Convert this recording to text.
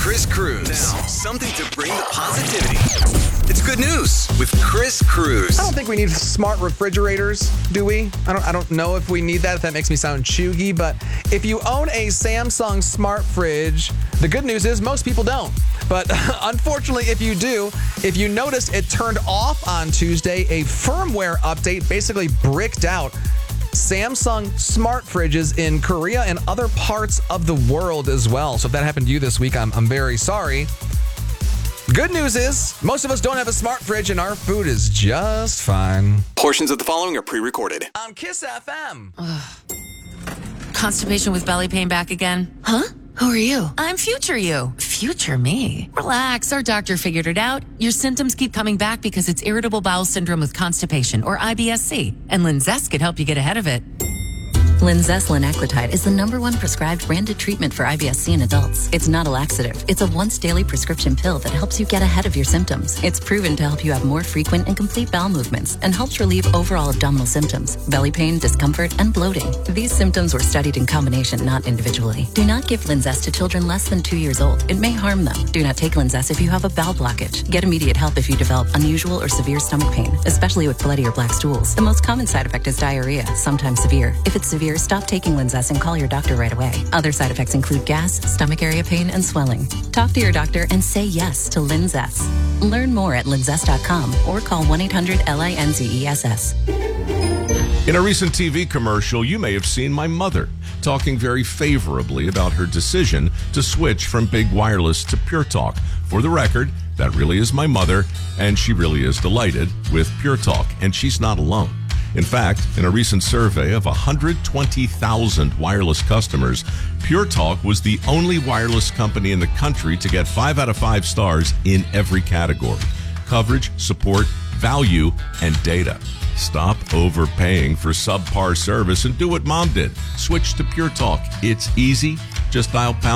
Chris Cruz. Now, something to bring the positivity. It's good news with Chris Cruz. I don't think we need smart refrigerators, do we? I don't know if we need that, if that makes me sound chuggy, but if you own a Samsung smart fridge, the good news is most people don't. But unfortunately, if you do, if you notice it turned off on Tuesday, a firmware update basically bricked out Samsung smart fridges in Korea and other parts of the world as well. So if that happened to you this week, I'm very sorry. Good news is, most of us don't have a smart fridge and our food is just fine. Portions of the following are pre-recorded. On Kiss FM. Constipation with belly pain back again? Huh? Who are you? I'm future you. Future me. Relax, our doctor figured it out. Your symptoms keep coming back because it's irritable bowel syndrome with constipation, or IBS-C, and Linzess could help you get ahead of it. Linzess linaclotide is the #1 prescribed branded treatment for IBS-C in adults. It's not a laxative. It's a once-daily prescription pill that helps you get ahead of your symptoms. It's proven to help you have more frequent and complete bowel movements and helps relieve overall abdominal symptoms, belly pain, discomfort, and bloating. These symptoms were studied in combination, not individually. Do not give Linzess to children less than 2 years old. It may harm them. Do not take Linzess if you have a bowel blockage. Get immediate help if you develop unusual or severe stomach pain, especially with bloody or black stools. The most common side effect is diarrhea, sometimes severe. If it's severe, stop taking Linzess and call your doctor right away. Other side effects include gas, stomach area pain, and swelling. Talk to your doctor and say yes to Linzess. Learn more at linzess.com or call 1-800-LINZESS. In a recent TV commercial, you may have seen my mother talking very favorably about her decision to switch from Big Wireless to Pure Talk. For the record, that really is my mother, and she really is delighted with Pure Talk, and she's not alone. In fact, in a recent survey of 120,000 wireless customers, Pure Talk was the only wireless company in the country to get 5 out of 5 stars in every category: coverage, support, value, and data. Stop overpaying for subpar service and do what Mom did. Switch to Pure Talk. It's easy. Just dial pound